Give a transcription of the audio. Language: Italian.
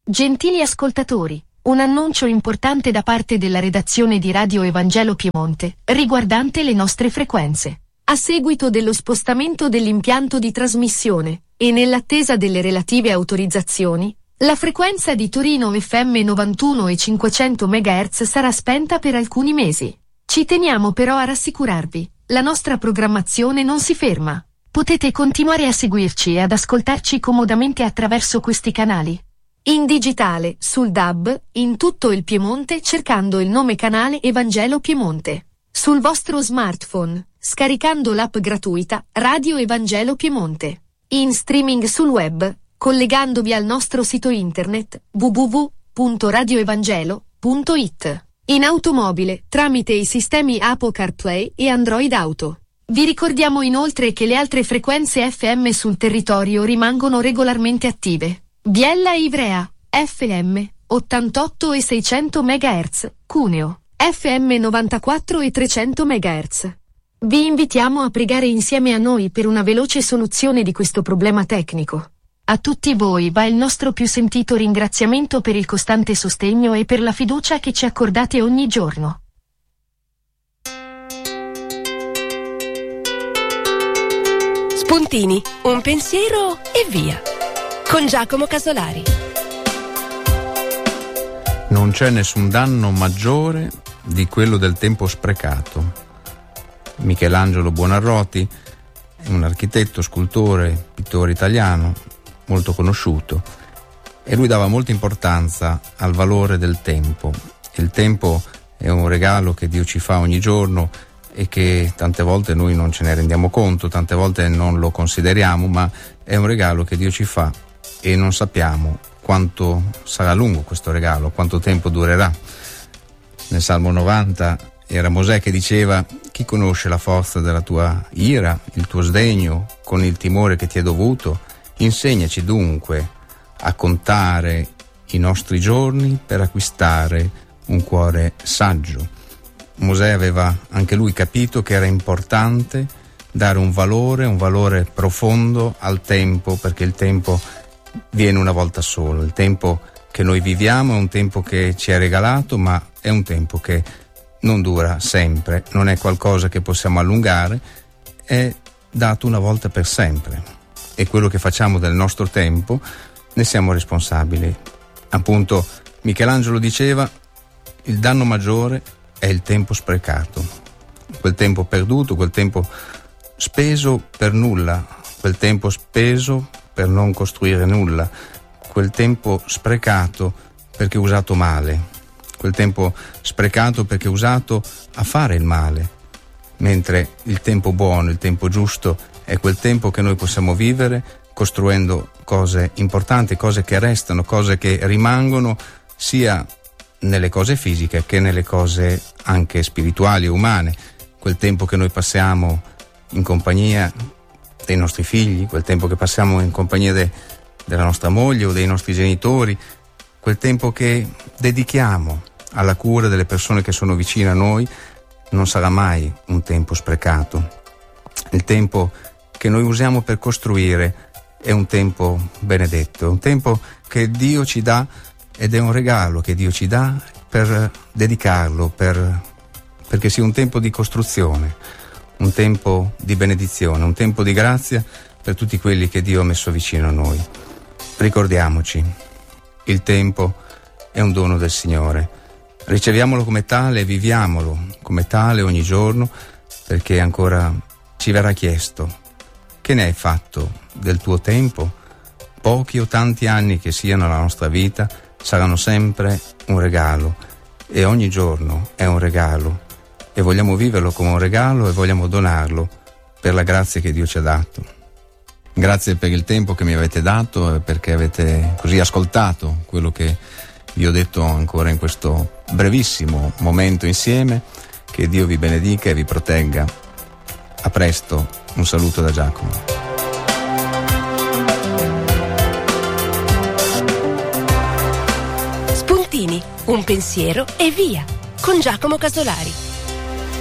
Gentili ascoltatori, un annuncio importante da parte della redazione di Radio Evangelo Piemonte, riguardante le nostre frequenze. A seguito dello spostamento dell'impianto di trasmissione, e nell'attesa delle relative autorizzazioni, la frequenza di Torino FM 91 e 500 MHz sarà spenta per alcuni mesi. Ci teniamo però a rassicurarvi, la nostra programmazione non si ferma. Potete continuare a seguirci e ad ascoltarci comodamente attraverso questi canali. In digitale, sul DAB, in tutto il Piemonte cercando il nome canale Evangelo Piemonte. Sul vostro smartphone, scaricando l'app gratuita Radio Evangelo Piemonte. In streaming sul web, collegandovi al nostro sito internet www.radioevangelo.it. In automobile, tramite i sistemi Apple CarPlay e Android Auto. Vi ricordiamo inoltre che le altre frequenze FM sul territorio rimangono regolarmente attive. Biella e Ivrea, FM, 88 e 600 MHz, Cuneo, FM 94 e 300 MHz. Vi invitiamo a pregare insieme a noi per una veloce soluzione di questo problema tecnico. A tutti voi va il nostro più sentito ringraziamento per il costante sostegno e per la fiducia che ci accordate ogni giorno. Spuntini, un pensiero e via. Con Giacomo Casolari. Non c'è nessun danno maggiore di quello del tempo sprecato. Michelangelo Buonarroti è un architetto, scultore, pittore italiano molto conosciuto, e lui dava molta importanza al valore del tempo. Il tempo è un regalo che Dio ci fa ogni giorno e che tante volte noi non ce ne rendiamo conto, tante volte non lo consideriamo, ma è un regalo che Dio ci fa e non sappiamo quanto sarà lungo questo regalo, quanto tempo durerà. Nel Salmo 90 era Mosè che diceva: chi conosce la forza della tua ira, il tuo sdegno, con il timore che ti è dovuto? Insegnaci dunque a contare i nostri giorni per acquistare un cuore saggio. Mosè aveva anche lui capito che era importante dare un valore profondo al tempo, perché il tempo viene una volta solo. Il tempo che noi viviamo è un tempo che ci è regalato, ma è un tempo che non dura sempre, non è qualcosa che possiamo allungare, è dato una volta per sempre, e quello che facciamo del nostro tempo ne siamo responsabili. Appunto Michelangelo diceva: il danno maggiore è il tempo sprecato, quel tempo perduto, quel tempo speso per nulla, quel tempo speso per non costruire nulla, quel tempo sprecato perché usato male, quel tempo sprecato perché usato a fare il male, mentre il tempo buono, il tempo giusto è quel tempo che noi possiamo vivere costruendo cose importanti, cose che restano, cose che rimangono sia nelle cose fisiche che nelle cose anche spirituali e umane. Quel tempo che noi passiamo in compagnia dei nostri figli, quel tempo che passiamo in compagnia della nostra moglie o dei nostri genitori, quel tempo che dedichiamo alla cura delle persone che sono vicine a noi, non sarà mai un tempo sprecato. Il tempo che noi usiamo per costruire è un tempo benedetto, è un tempo che Dio ci dà, ed è un regalo che Dio ci dà per dedicarlo, perché sia un tempo di costruzione, un tempo di benedizione, un tempo di grazia per tutti quelli che Dio ha messo vicino a noi. Ricordiamoci, il tempo è un dono del Signore, riceviamolo come tale e viviamolo come tale ogni giorno, perché ancora ci verrà chiesto: che ne hai fatto del tuo tempo? Pochi o tanti anni che siano la nostra vita, saranno sempre un regalo, e ogni giorno è un regalo, e vogliamo viverlo come un regalo e vogliamo donarlo per la grazia che Dio ci ha dato. Grazie per il tempo che mi avete dato e perché avete così ascoltato quello che vi ho detto ancora in questo brevissimo momento insieme. Che Dio vi benedica e vi protegga. A presto, un saluto da Giacomo. Un pensiero e via, con Giacomo Casolari.